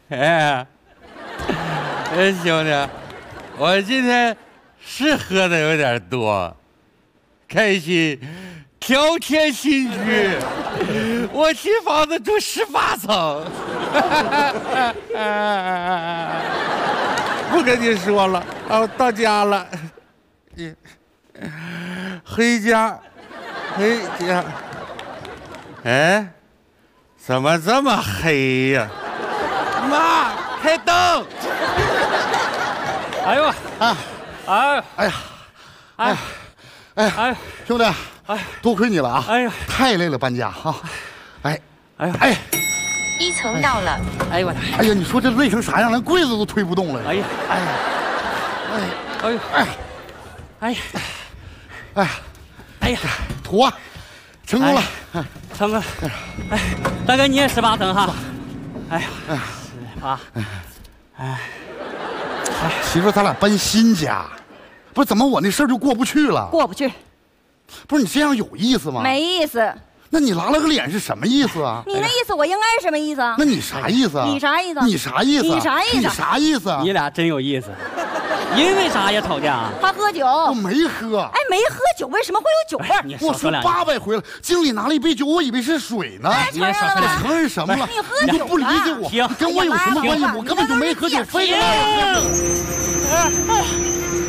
哎，兄弟，我今天是喝的有点多，开心，条件新居，我新房子住18层。不跟你说了，我到家了，回家。哎，怎么这么黑呀？妈，开灯！ 哎呦， 哎，兄弟，多亏你了啊！ 哎呀， 太累了搬家啊！哎 ，1 层到了。 哎呦我的， 哎呀，你说这累成啥样，连柜子都推不动了。 哎呀，哎呀， 妥啊，成功了， 成功了。哎，大哥你也18层哈？哎呀，18， 媳妇，咱俩搬新家，不是怎么我那事儿就过不去了？ 过不去， 不是你这样有意思吗？ 没意思。 那你拉了个脸是什么意思啊？ 你那意思我应该是什么意思啊？ 那你啥意思啊？ 你啥意思？ 你啥意思？ 你啥意思？ 你啥意思？ 你俩真有意思，因为啥呀吵架？ 他喝酒， 我没喝。 哎，没喝酒，为什么会有酒味儿？ 你我说800回了，经理拿了一杯酒，我以为是水呢。 你也少说点。 承认什么了？ 你喝酒了？ 不理解我， 停， 跟我有什么关系？我根本就没喝酒，非得让我喝酒。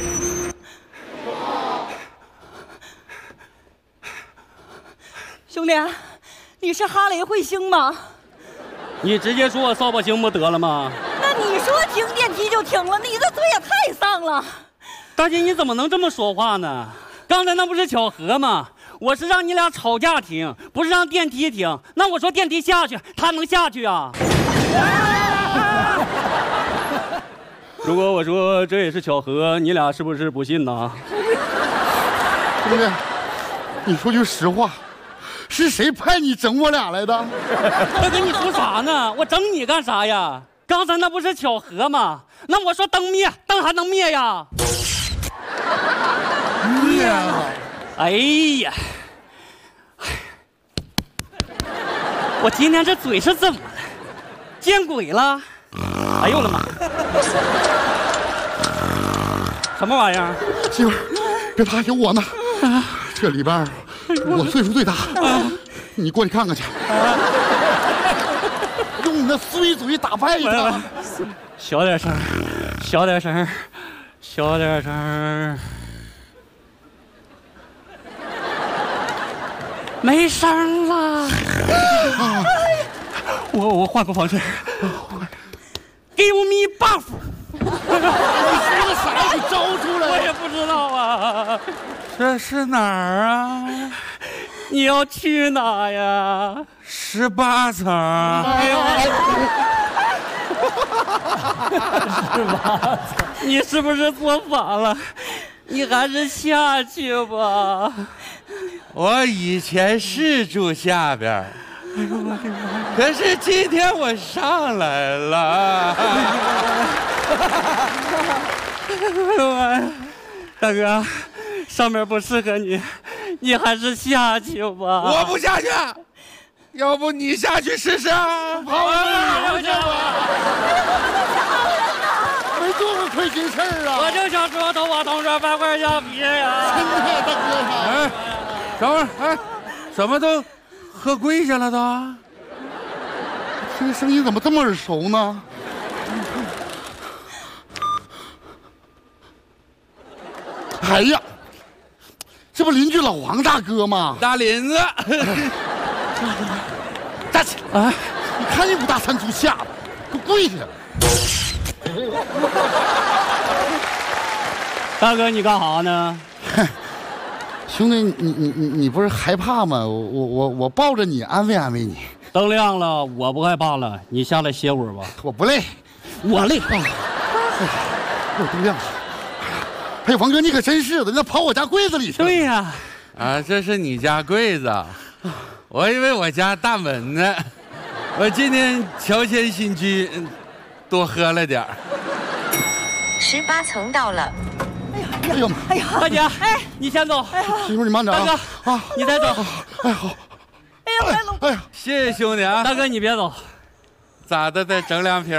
兄弟，你是哈雷彗星吗？ 你直接说我扫把星不得了吗？ 那你说停电梯就停了，你这嘴也太丧了。 大姐，你怎么能这么说话呢？刚才那不是巧合吗？我是让你俩吵架停，不是让电梯停。那我说电梯下去，他能下去啊？如果我说这也是巧合，你俩是不是不信呢？ 兄弟，你说句实话，是谁派你整我俩来的？ 大哥，你说啥呢？我整你干啥呀？刚才那不是巧合吗？那我说灯灭，灯还能灭呀？ 灭了！ 哎呀，我今天这嘴是怎么了？见鬼了！哎呦我的妈！什么玩意儿？ 媳妇儿，别怕，有我呢。这里边我岁数最大，你过去看看去。用你那碎嘴打败他。 小点声，小点声，小点声。没声了。我换个方式。Give me buff。 你说的啥？你招出来？ 我也不知道啊。 这是哪儿啊？ 你要去哪呀 ？18层。 哎呦！18层，你是不是做反了？你还是下去吧。 我以前是住下边，可是今天我上来了。 大哥，上面不适合你，你还是下去吧。 我不下去，要不你下去试试？ 好啊，我去吧。没做过亏心事儿啊！ 我就想说头发同学8块橡皮呀。 真的，大哥他。 哎，等会儿，哎，怎么都喝跪下了都？ 这个声音怎么这么耳熟呢？哎呀，这不邻居老王大哥吗？ 大林子， 站起来！啊，你看你5大3粗吓的，都跪下了。 大哥，你干啥呢？ 兄弟，你不是害怕吗？我抱着你安慰安慰你。 灯亮了，我不害怕了，你下来歇会儿吧。 我不累， 我累。 我灯亮了。哎，王哥，你可真是的，那跑我家柜子里去了。 对呀， 啊，这是你家柜子，我以为我家大门呢。我今天乔迁新居，多喝了点儿。 18层到了。 哎呦妈！ 哎呀， 大姐，哎，你先走。 媳妇，你慢点啊。 大哥，啊，你再走。 哎好。 哎呀， 哎呀， 谢谢兄弟啊。 大哥，你别走。 咋的？再整2瓶。